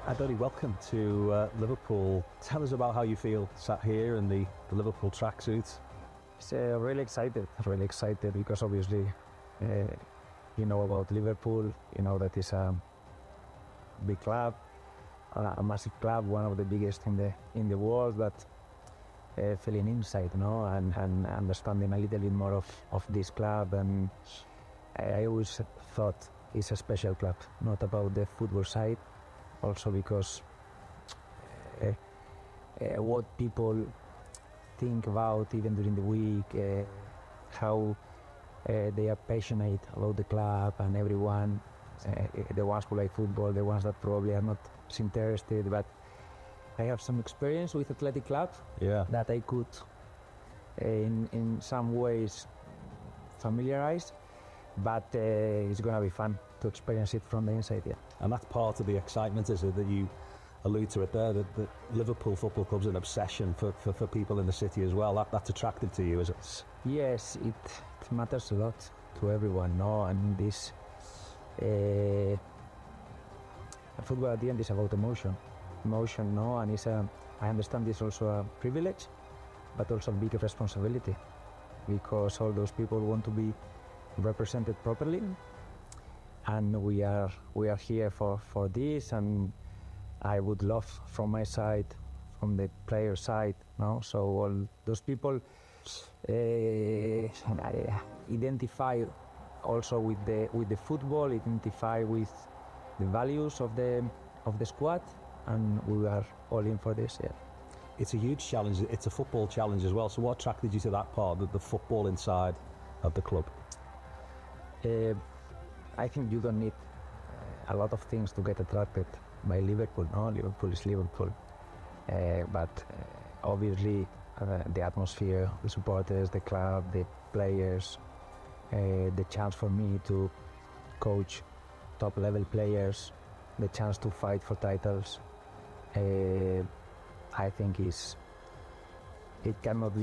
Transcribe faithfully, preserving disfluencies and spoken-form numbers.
Adoni, welcome to uh, Liverpool. Tell us about how you feel sat here in the, the Liverpool tracksuit. It's uh, really excited, really excited because obviously uh, you know about Liverpool, you know that it's a big club, a massive club, one of the biggest in the in the world, but uh, feeling inside, you know, and, and understanding a little bit more of, of this club. And I, I always thought it's a special club, not about the football side, also because uh, uh, what people think about even during the week, uh, how uh, they are passionate about the club and everyone, uh, the ones who like football, the ones that probably are not as interested, but I have some experience with Athletic Club yeah. that I could uh, in, in some ways familiarize, but uh, it's going to be fun to experience it from the inside. Yeah. And that's part of the excitement, is it, that you allude to it there, that, that Liverpool Football Club's an obsession for, for, for people in the city as well. That, that's attractive to you, is it? Yes, it, it matters a lot to everyone, no? And this uh, football at the end is about emotion, emotion, no? And it's a, I understand it's also a privilege, but also a big responsibility, because all those people want to be represented properly, and we are we are here for, for this. And I would love from my side, from the player side, no? So all those people uh, identify also with the with the football, identify with the values of the of the squad, and we are all in for this. Yeah. It's a huge challenge. It's a football challenge as well. So what attracted you to that part, the, the football inside of the club? Uh, I think you don't need a lot of things to get attracted by Liverpool. No, Liverpool is Liverpool. Uh, but uh, obviously uh, the atmosphere, the supporters, the club, the players, uh, the chance for me to coach top level players, the chance to fight for titles, uh, I think is it cannot be